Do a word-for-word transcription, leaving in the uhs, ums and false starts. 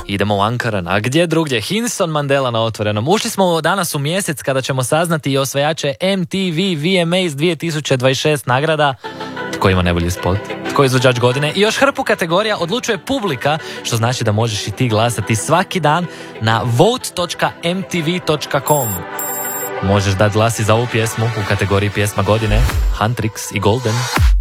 Idemo u Ankaran, a gdje drugdje? Hinson Mandela na Otvorenom. Ušli smo danas u mjesec kada ćemo saznati i osvajače M T V V M As dvije tisuće dvadeset šest nagrada. Tko ima najbolji spot? Tko je izvođač godine? I još hrpu kategorija odlučuje publika, što znači da možeš i ti glasati svaki dan na vote dot m t v dot com. Možeš dati glas i za ovu pjesmu u kategoriji pjesma godine, Huntrix i Golden.